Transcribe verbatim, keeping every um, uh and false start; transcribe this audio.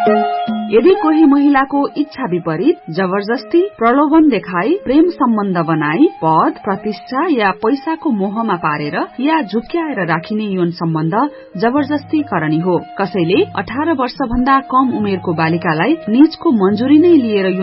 यदि कोही महिलाको इच्छा विपरीत जबरजस्ती प्रलोभन देखाई प्रेम सम्बन्ध बनाई पद प्रतिष्ठा या पैसाको मोहमा पारेर या झुक्क्याएर राखिने यौन सम्बन्ध जबरजस्ती करनी हो। कसैले अठार वर्ष भन्दा कम उमेरको बालिकालाई निजको मंजूरी नै लिएर